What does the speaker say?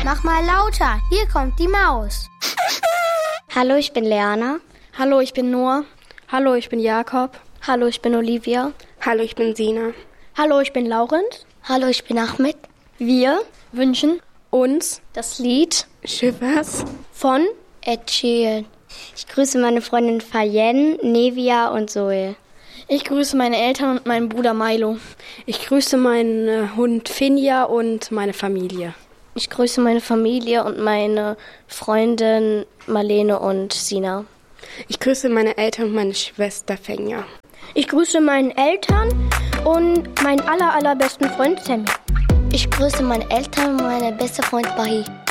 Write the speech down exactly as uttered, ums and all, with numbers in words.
Mach mal lauter, hier kommt die Maus. Hallo, ich bin Leana. Hallo, ich bin Noah. Hallo, ich bin Jakob. Hallo, ich bin Olivia. Hallo, ich bin Sina. Hallo, ich bin Laurent. Hallo, ich bin Ahmed. Wir wünschen uns das Lied Shivers von Ed Sheeran. Ich grüße meine Freundin Fayen, Nevia und Zoe. Ich grüße meine Eltern und meinen Bruder Milo. Ich grüße meinen Hund Finja und meine Familie. Ich grüße meine Familie und meine Freundin Marlene und Sina. Ich grüße meine Eltern und meine Schwester Fenja. Ich grüße meine Eltern und meinen aller, allerbesten Freund Sammy. Ich grüße meine Eltern und meine beste Freund Bahi.